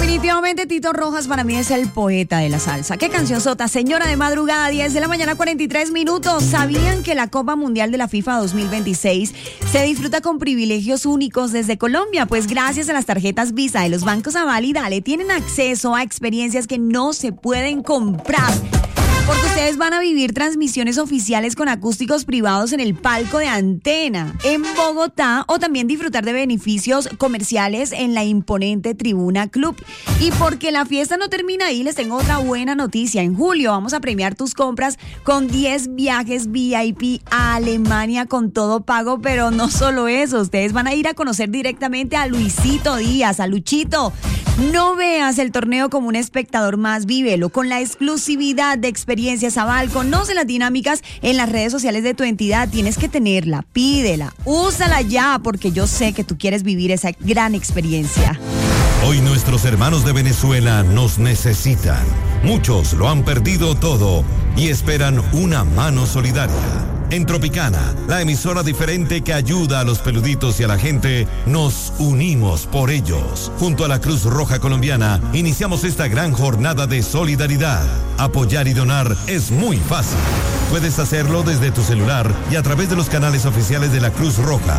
Definitivamente Tito Rojas para mí es el poeta de la salsa. ¿Qué canción sota? Señora de madrugada, 10 de la mañana, 43 minutos. ¿Sabían que la Copa Mundial de la FIFA 2026 se disfruta con privilegios únicos desde Colombia? Pues gracias a las tarjetas Visa de los bancos Aval y Dale tienen acceso a experiencias que no se pueden comprar. Porque ustedes van a vivir transmisiones oficiales con acústicos privados en el palco de Antena en Bogotá o también disfrutar de beneficios comerciales en la imponente Tribuna Club. Y porque la fiesta no termina ahí, les tengo otra buena noticia. En julio vamos a premiar tus compras con 10 viajes VIP a Alemania con todo pago, pero no solo eso, ustedes van a ir a conocer directamente a Luisito Díaz, a Luchito. No veas el torneo como un espectador más, vívelo con la exclusividad de Experiencias Aval. Conoce las dinámicas en las redes sociales de tu entidad. Tienes que tenerla, pídela, úsala ya, porque yo sé que tú quieres vivir esa gran experiencia. Hoy nuestros hermanos de Venezuela nos necesitan. Muchos lo han perdido todo y esperan una mano solidaria. En Tropicana, la emisora diferente que ayuda a los peluditos y a la gente, nos unimos por ellos. Junto a la Cruz Roja Colombiana, iniciamos esta gran jornada de solidaridad. Apoyar y donar es muy fácil. Puedes hacerlo desde tu celular y a través de los canales oficiales de la Cruz Roja,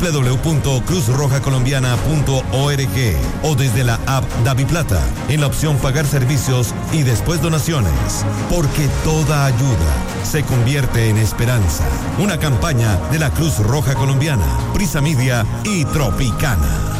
www.cruzrojacolombiana.org o desde la app DaviPlata, en la opción Pagar servicios y después donaciones. Porque toda ayuda se convierte en esperanza. Una campaña de la Cruz Roja Colombiana, Prisa Media y Tropicana.